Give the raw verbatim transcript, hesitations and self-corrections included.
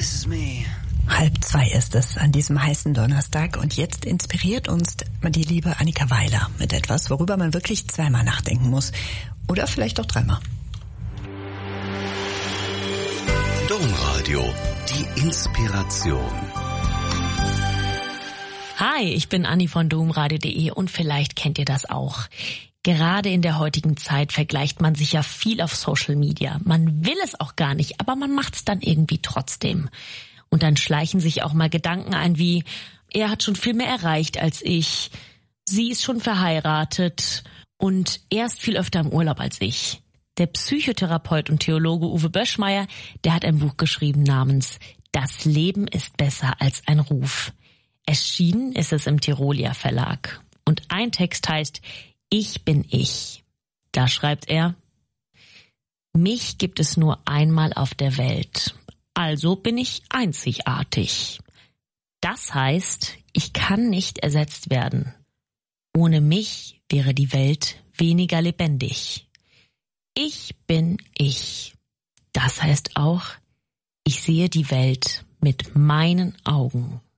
this is me. Halb zwei ist es an diesem heißen Donnerstag und jetzt inspiriert uns die liebe Annika Weiler mit etwas, worüber man wirklich zweimal nachdenken muss. Oder vielleicht auch dreimal. Domradio, die Inspiration. Hi, ich bin Anni von domradio punkt de und vielleicht kennt ihr das auch. Gerade in der heutigen Zeit vergleicht man sich ja viel auf Social Media. Man will es auch gar nicht, aber man macht es dann irgendwie trotzdem. Und dann schleichen sich auch mal Gedanken ein wie, er hat schon viel mehr erreicht als ich, sie ist schon verheiratet und er ist viel öfter im Urlaub als ich. Der Psychotherapeut und Theologe Uwe Böschmeier, der hat ein Buch geschrieben namens Das Leben ist besser als ein Ruf. Erschienen ist es im Tirolia Verlag. Und ein Text heißt Ich bin ich. Da schreibt er, mich gibt es nur einmal auf der Welt. Also bin ich einzigartig. Das heißt, ich kann nicht ersetzt werden. Ohne mich wäre die Welt weniger lebendig. Ich bin ich. Das heißt auch, ich sehe die Welt mit meinen Augen.